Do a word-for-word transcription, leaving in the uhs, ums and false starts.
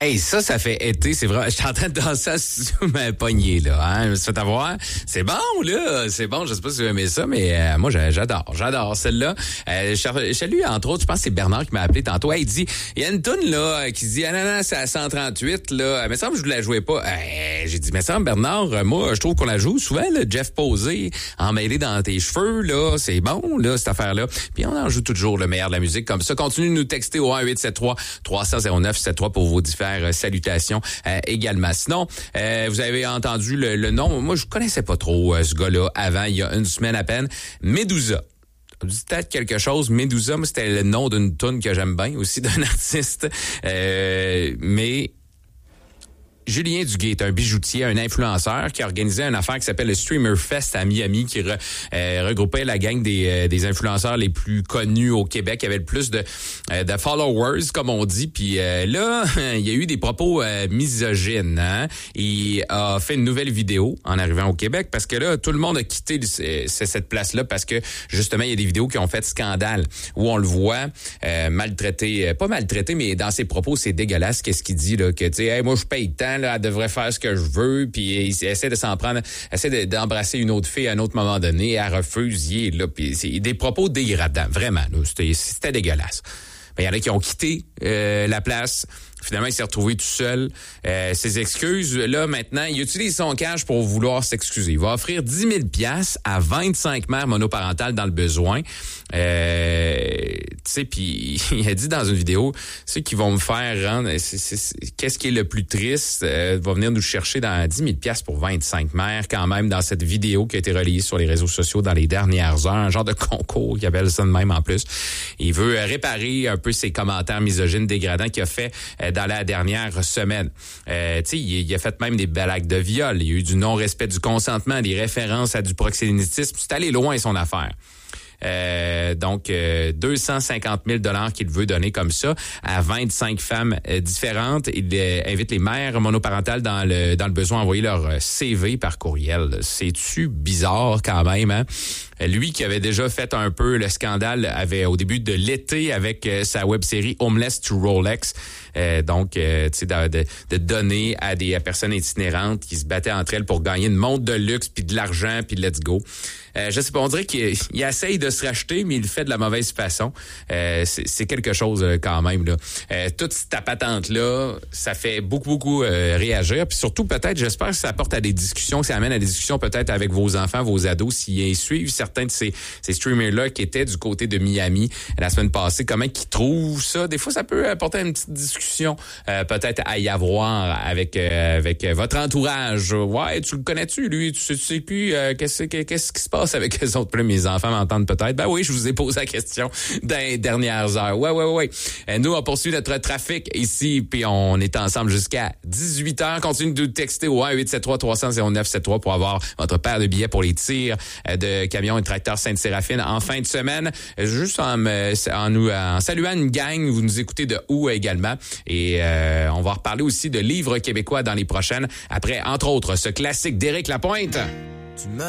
Hey, ça, ça fait été, c'est vrai. Je suis en train de danser sur ma poignée, là. Hein? Je me suis fait avoir. C'est bon, là. C'est bon. Je sais pas si vous aimez ça, mais euh, moi, j'adore. J'adore celle-là. Euh, je salue, entre autres, je pense que c'est Bernard qui m'a appelé tantôt. Hey, il dit, il y a une toune, là, qui dit, ah non, non, c'est à cent trente-huit, là. Il me semble que je la jouais pas. Euh, j'ai dit, mais ça, Bernard, moi, je trouve qu'on la joue souvent, là. Jeff Posé, emmêlé dans tes cheveux, là. C'est bon, là, cette affaire-là. Puis on en joue toujours le meilleur de la musique comme ça. Continuez de nous texter au un huit sept trois trois zéro zéro neuf sept trois pour vos différents salutations euh, également. Sinon, euh, vous avez entendu le, le nom. Moi, je connaissais pas trop euh, ce gars-là avant, il y a une semaine à peine. Medusa. Peut-être quelque chose. Medusa, moi, c'était le nom d'une toune que j'aime bien, aussi d'un artiste. Euh, mais Julien Duguay est un bijoutier, un influenceur qui a organisé une affaire qui s'appelle le Streamer Fest à Miami, qui re, euh, regroupait la gang des, euh, des influenceurs les plus connus au Québec, qui avait le plus de, euh, de followers, comme on dit. Puis euh, là, il y a eu des propos euh, misogynes. Hein? Il a fait une nouvelle vidéo en arrivant au Québec parce que là, tout le monde a quitté le, cette place-là parce que justement, il y a des vidéos qui ont fait scandale où on le voit euh, maltraité, pas maltraité, mais dans ses propos, c'est dégueulasse. Qu'est-ce qu'il dit là, que tu sais, hey, moi je paye tant. Là, elle devrait faire ce que je veux, puis il essaie de s'en prendre, essaie de, d'embrasser une autre fille à un autre moment donné, elle refuse, il est là, puis c'est des propos dégradants, vraiment, là, c'était, c'était dégueulasse. Il y en a qui ont quitté euh, la place. Finalement, il s'est retrouvé tout seul. Euh, ses excuses, là, maintenant, il utilise son cash pour vouloir s'excuser. Il va offrir dix mille dollars à vingt-cinq mères monoparentales dans le besoin. Euh, tu sais, puis il a dit dans une vidéo, ceux qui vont me faire rendre, c'est, c'est, c'est, qu'est-ce qui est le plus triste, euh, va venir nous chercher dans dix mille dollars pour vingt-cinq mères, quand même, dans cette vidéo qui a été relayée sur les réseaux sociaux dans les dernières heures. Un genre de concours qui appelle ça de même en plus. Il veut réparer un peu ses commentaires misogynes dégradants qu'il a fait euh, dans la dernière semaine. Euh, tu sais, il, il a fait même des blagues de viol. Il y a eu du non-respect du consentement, des références à du proxénétisme. C'est allé loin son affaire. Euh, donc, euh, deux cent cinquante mille dollars qu'il veut donner comme ça à vingt-cinq femmes euh, différentes. Il euh, invite les mères monoparentales dans le dans le besoin à envoyer leur C V par courriel. C'est-tu bizarre quand même, hein? Lui qui avait déjà fait un peu le scandale avait au début de l'été avec euh, sa web-série Homeless to Rolex. Euh, donc, euh, tu sais, de, de, de donner à des à personnes itinérantes qui se battaient entre elles pour gagner une montre de luxe, puis de l'argent, puis let's go. Euh, je sais pas, on dirait qu'il il essaye de se racheter, mais il le fait de la mauvaise façon. Euh, c'est, c'est quelque chose euh, quand même, là. Euh, toute cette patente-là, ça fait beaucoup, beaucoup euh, réagir. Puis surtout, peut-être, j'espère que ça apporte à des discussions, que ça amène à des discussions peut-être avec vos enfants, vos ados, s'ils suivent certains de ces, ces streamers-là qui étaient du côté de Miami la semaine passée. Comment ils trouvent ça? Des fois, ça peut apporter une petite discussion, euh, peut-être à y avoir avec euh, avec votre entourage. Ouais, tu le connais-tu, lui? Tu sais, tu sais plus euh, qu'est-ce, qu'est-ce qui se passe avec les autres? Puis là, mes enfants m'entendent peut-être. Ben oui, je vous ai posé la question dans les dernières heures. Ouais, ouais, ouais. Euh, nous, on poursuit notre trafic ici, puis on est ensemble jusqu'à dix-huit heures. Continuez de nous texter au un huit sept trois trois zéro zéro neuf sept trois pour avoir votre paire de billets pour les tirs de camions et tracteurs Sainte-Séraphine en fin de semaine. Juste en, en nous en saluant une gang, vous nous écoutez de où également. Et euh, on va reparler aussi de livres québécois dans les prochaines. Après, entre autres, ce classique d'Éric Lapointe. Tu